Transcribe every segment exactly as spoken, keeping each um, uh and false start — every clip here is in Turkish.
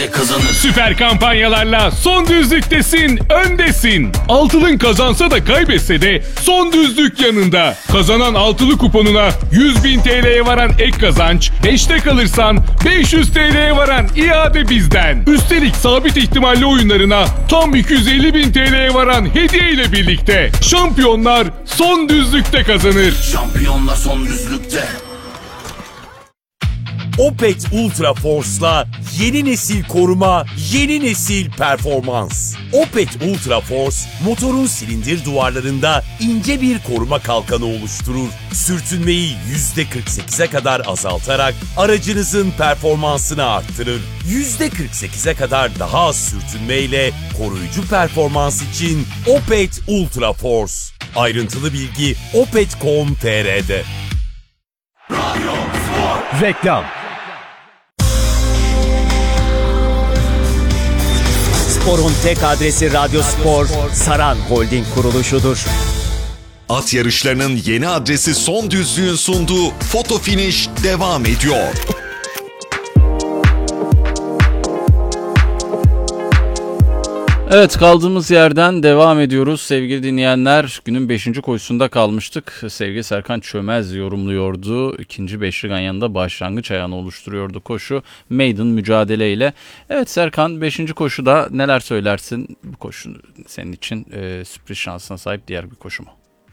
Kazanır. Süper kampanyalarla son düzlüktesin, öndesin. Altılın kazansa da kaybetse de son düzlük yanında. Kazanan altılı kuponuna yüz bin T L'ye varan ek kazanç, beşte kalırsan beş yüz T L'ye varan iade bizden. Üstelik sabit ihtimalli oyunlarına tam iki yüz elli bin T L'ye varan hediye ile birlikte. Şampiyonlar son düzlükte kazanır. Şampiyonlar son düzlükte. Opet Ultra Force'la yeni nesil koruma, yeni nesil performans. Opet Ultra Force, motorun silindir duvarlarında ince bir koruma kalkanı oluşturur. Sürtünmeyi yüzde kırk sekize kadar azaltarak aracınızın performansını arttırır. yüzde kırk sekize kadar daha az sürtünmeyle koruyucu performans için Opet Ultra Force. Ayrıntılı bilgi opet nokta com nokta tr'de. Reklam. Spor'un tek adresi Radyo Spor, Saran Holding kuruluşudur. At yarışlarının yeni adresi Son Düzlüğün sunduğu Foto Finish devam ediyor. Evet, kaldığımız yerden devam ediyoruz sevgili dinleyenler. Günün beşinci koşusunda kalmıştık. Sevgili Serkan Çömez yorumluyordu. İkinci beşli ganyanında başlangıç ayağını oluşturuyordu koşu. Maiden mücadeleyle. Evet Serkan, beşinci koşuda neler söylersin? Bu koşu senin için e, sürpriz şansına sahip diğer bir koşu mu?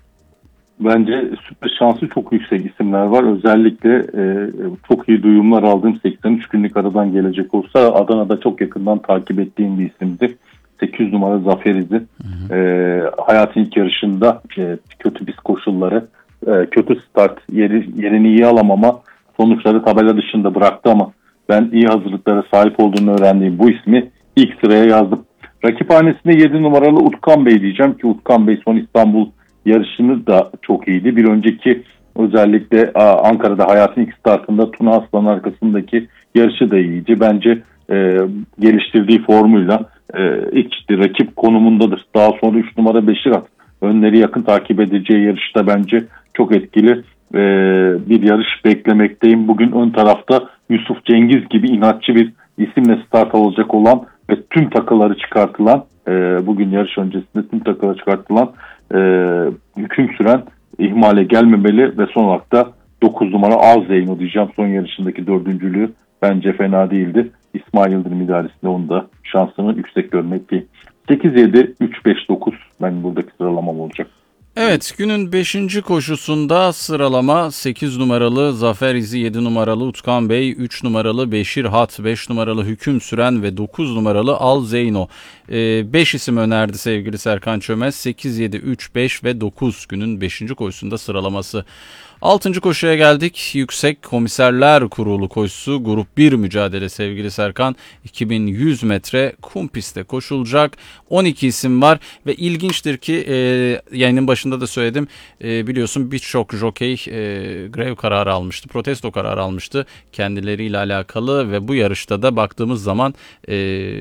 Bence sürpriz şansı çok yüksek isimler var. Özellikle e, çok iyi duyumlar aldığım seksen üç günlük aradan gelecek olsa Adana'da çok yakından takip ettiğim bir isimdi. sekiz numara Zafer İzi. E, hayatın ilk yarışında e, kötü pist koşulları, e, kötü start, yeri, yerini iyi alamama, sonuçları tabela dışında bıraktı ama ben iyi hazırlıklara sahip olduğunu öğrendiğim bu ismi ilk sıraya yazdım. Rakiphanesinde yedi numaralı Utkan Bey diyeceğim ki Utkan Bey son İstanbul yarışını da çok iyiydi. Bir önceki özellikle Ankara'da hayatın ilk startında Tuna Aslan arkasındaki yarışı da iyiydi. Bence e, geliştirdiği formuyla e, ilk işte rakip konumundadır. Daha sonra üç numara Beşirat önleri yakın takip edeceği yarışta bence çok etkili e, bir yarış beklemekteyim. Bugün ön tarafta Yusuf Cengiz gibi inatçı bir isimle start alacak olan ve tüm takıları çıkartılan e, bugün yarış öncesinde tüm takıları çıkartılan e, hüküm süren ihmale gelmemeli ve son olarak da dokuz numara Alzeyno diyeceğim. Son yarışındaki dördüncülüğü bence fena değildi. İsmail Yıldırım idaresinde onu da şansını yüksek görmekteyim. sekiz yedi üç beş dokuz ben buradaki sıralamam olacak. Evet, günün beşinci koşusunda sıralama sekiz numaralı Zafer İzi, yedi numaralı Utkan Bey, üç numaralı Beşir Hat, beş numaralı Hüküm Süren ve dokuz numaralı Al Zeyno. beş isim önerdi sevgili Serkan Çömez. sekiz, yedi, üç, beş ve dokuz günün beşinci koşusunda sıralaması. altıncı koşuya geldik. Yüksek Komiserler Kurulu koşusu grup bir mücadele sevgili Serkan. iki bin yüz metre kum pistte koşulacak. on iki isim var ve ilginçtir ki e, yayının başında da söyledim. E, biliyorsun birçok jokey e, grev kararı almıştı. Protesto kararı almıştı kendileriyle alakalı ve bu yarışta da baktığımız zaman e,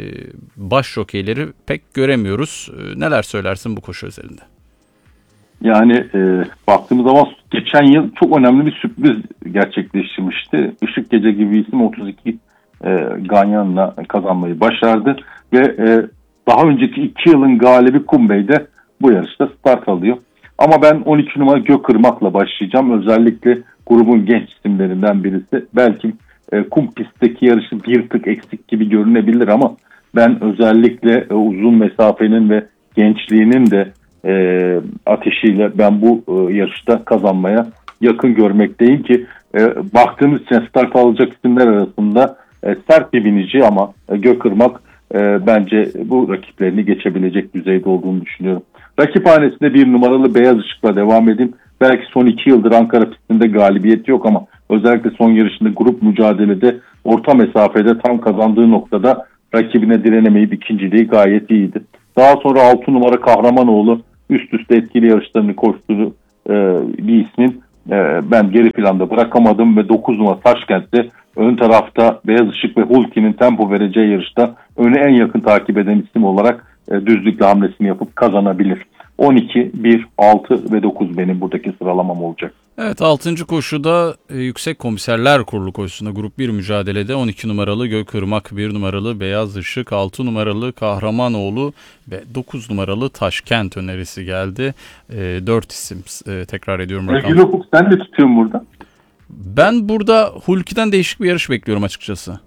baş jokeyleri pek göremiyoruz. E, neler söylersin bu koşu özelinde? Yani e, baktığımız zaman geçen yıl çok önemli bir sürpriz gerçekleştirmişti. Işık Gece gibi isim otuz iki e, ganyanla kazanmayı başardı ve e, daha önceki iki yılın galibi Kumbey de bu yarışta start alıyor. Ama ben on iki numara Gökırmak'la başlayacağım. Özellikle grubun genç isimlerinden birisi. Belki e, kum pistteki yarışı bir tık eksik gibi görünebilir ama ben özellikle e, uzun mesafenin ve gençliğinin de E, ateşiyle ben bu e, yarışta kazanmaya yakın görmekteyim ki e, baktığımız için start alacak isimler arasında e, sert bir binici ama e, Gökırmak e, bence bu rakiplerini geçebilecek düzeyde olduğunu düşünüyorum. Rakiphanesinde bir numaralı Beyaz Işık'la devam edeyim. Belki son iki yıldır Ankara pistinde galibiyet yok ama özellikle son yarışında grup mücadelede orta mesafede tam kazandığı noktada rakibine direnemeyip ikinciliği gayet iyiydi. Daha sonra altı numara Kahramanoğlu üst üste etkili yarışlarını koştuğu e, bir ismin e, ben geri planda bırakamadım ve dokuz numara Taşkent'te ön tarafta Beyaz Işık ve Hulki'nin tempo vereceği yarışta önü en yakın takip eden isim olarak e, düzlükle hamlesini yapıp kazanabilir. on iki, bir, altı ve dokuz benim buradaki sıralamam olacak. Evet, altıncı koşuda e, Yüksek Komiserler Kurulu koşusunda grup bir mücadelede on iki numaralı Gökırmak, bir numaralı Beyaz Işık, altı numaralı Kahramanoğlu ve dokuz numaralı Taşkent önerisi geldi. E, dört isim e, tekrar ediyorum rakam. Gül Ufuk sen de tutuyorsun burada. Ben burada Hulki'den değişik bir yarış bekliyorum açıkçası.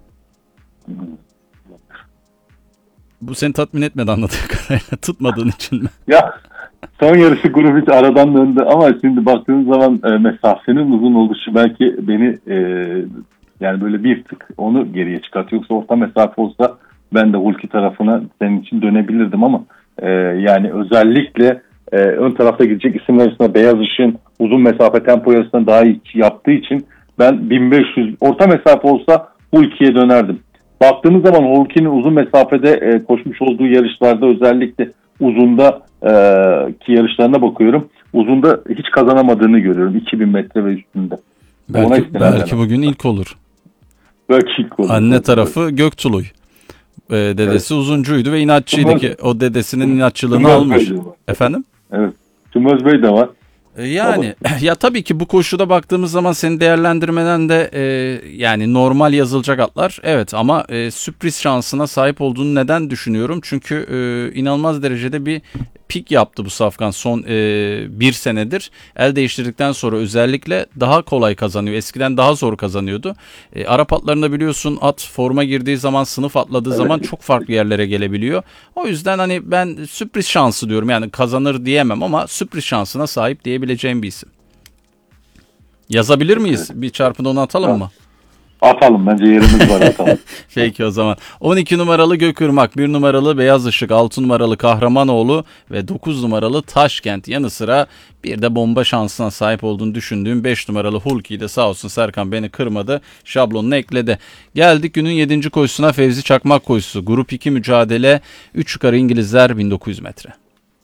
Bu seni tatmin etmedi anladığım kadarıyla, tutmadığın için mi? Ya son yarışı grup hiç aradan döndü ama şimdi baktığınız zaman e, mesafenin uzun oluşu belki beni e, yani böyle bir tık onu geriye çıkartıyor. Yoksa orta mesafe olsa ben de Hulki tarafına senin için dönebilirdim ama e, yani özellikle e, ön tarafta gidecek isimler arasında Beyaz Işık'ın uzun mesafe tempo yarışında daha iyi yaptığı için ben bin beş yüz orta mesafe olsa Hulki'ye dönerdim. Baktığımız zaman Hulki'nin uzun mesafede e, koşmuş olduğu yarışlarda özellikle uzunda e, ki yarışlarına bakıyorum. Uzunda hiç kazanamadığını görüyorum. iki bin metre ve üstünde. Belki, belki bugün ilk olur. Belki ilk olur. Anne tarafı Göktuluy. E, dedesi evet. uzuncuydu ve inatçıydı Tümöz, ki o dedesinin inatçılığını Tümöz almış. Efendim? Evet. Tümöz Bey de var. Yani ya tabii ki bu koşuda baktığımız zaman senin değerlendirmeden de e, yani normal yazılacak atlar evet ama e, sürpriz şansına sahip olduğunu neden düşünüyorum? Çünkü e, inanılmaz derecede bir pik yaptı bu safkan son e, bir senedir. El değiştirdikten sonra özellikle daha kolay kazanıyor. Eskiden daha zor kazanıyordu. E, Arap atlarında biliyorsun at forma girdiği zaman, sınıf atladığı evet. zaman çok farklı yerlere gelebiliyor. O yüzden hani ben sürpriz şansı diyorum. Yani kazanır diyemem ama sürpriz şansına sahip diyebileceğim bir isim. Yazabilir miyiz? Bir çarpıda onu atalım mı? Atalım, bence yerimiz var, atalım. Peki o zaman. on iki numaralı Gökırmak, bir numaralı Beyaz Işık, altı numaralı Kahramanoğlu ve dokuz numaralı Taşkent yanı sıra bir de bomba şansına sahip olduğunu düşündüğüm beş numaralı Hulki'yi de sağ olsun Serkan beni kırmadı. Şablonuna ekledi. Geldik günün yedinci koşusuna, Fevzi Çakmak koşusu. Grup iki mücadele, üç yukarı İngilizler bin dokuz yüz metre.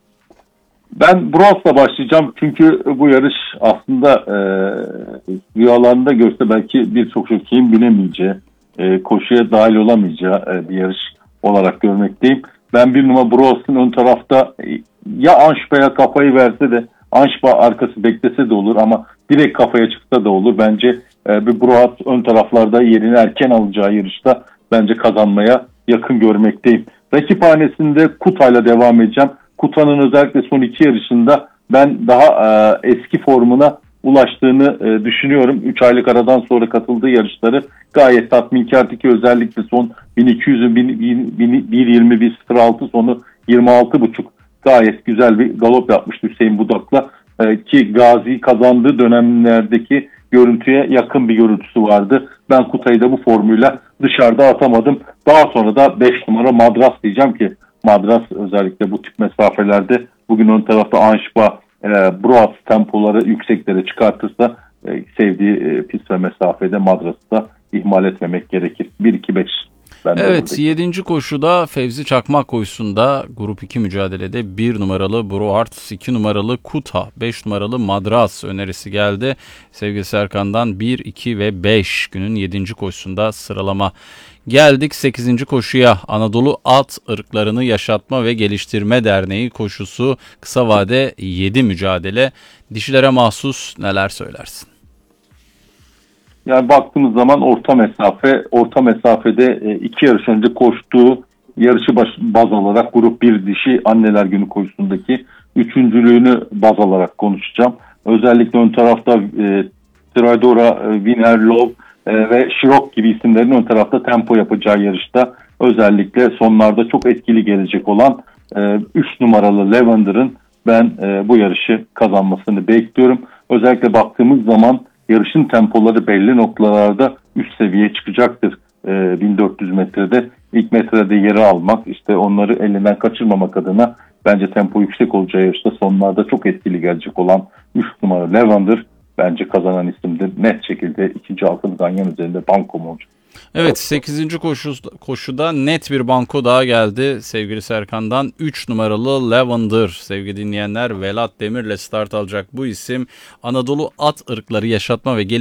Ben Bros'la başlayacağım çünkü bu yarış aslında e, rüyalarında görse belki birçok jokeyin bilemeyeceği, e, koşuya dahil olamayacağı e, bir yarış olarak görmekteyim. Ben bir numara Bros'un ön tarafta e, ya Anşba'ya kafayı verse de Anşba arkası beklese de olur ama direkt kafaya çıksa da olur. Bence e, bir Bros ön taraflarda yerini erken alacağı yarışta bence kazanmaya yakın görmekteyim. Rakip hanesinde Kuta'yla devam edeceğim. Kuta'nın özellikle son iki yarışında ben daha e, eski formuna ulaştığını e, düşünüyorum. üç aylık aradan sonra katıldığı yarışları gayet tatminkardı ki özellikle son bin iki yüzün bir yirmi bir sıfır altı sonu yirmi altı buçuk gayet güzel bir galop yapmıştı Hüseyin Budak'la e, ki Gazi kazandığı dönemlerdeki görüntüye yakın bir görüntüsü vardı. Ben Kuta'yı da bu formuyla dışarıda atamadım. Daha sonra da beş numara Madras diyeceğim ki Madras özellikle bu tip mesafelerde bugün ön tarafta Anşba, e, Broas tempoları yükseklere çıkartırsa e, sevdiği e, pist ve mesafede Madras'ı da ihmal etmemek gerekir. bir iki beş. Evet, yedinci koşuda Fevzi Çakmak koşusunda grup iki mücadelede bir numaralı Broart, iki numaralı Kuta, beş numaralı Madras önerisi geldi. Sevgili Serkan'dan bir, iki ve beş günün yedinci koşusunda sıralama. Geldik sekizinci koşuya. Anadolu At Irklarını Yaşatma ve Geliştirme Derneği koşusu, kısa vade yedi mücadele. Dişilere mahsus neler söylersin? Yani baktığımız zaman orta mesafe, orta mesafede iki yarış önce koştuğu yarışı baş, baz alarak grup bir dişi Anneler Günü koşusundaki üçüncülüğünü baz alarak konuşacağım. Özellikle ön tarafta e, Tradora, e, Winner Love e, ve Şirok gibi isimlerin ön tarafta tempo yapacağı yarışta özellikle sonlarda çok etkili gelecek olan üç e, numaralı Lavender'ın ben e, bu yarışı kazanmasını bekliyorum. Özellikle baktığımız zaman yarışın tempoları belli noktalarda üst seviyeye çıkacaktır. E, bin dört yüz metrede ilk metrede yeri almak, işte onları elinden kaçırmamak adına bence tempo yüksek olacağı yarışta sonlarda çok etkili gelecek olan üç numara Lavender bence kazanan isimdir. Net şekilde ikinci altın ganyan üzerinde banko mu olacak? Evet, sekizinci koşu, koşuda net bir banko daha geldi sevgili Serkan'dan. üç numaralı Lavender, sevgili dinleyenler, Velat Demir'le start alacak bu isim. Anadolu At Irkları Yaşatma ve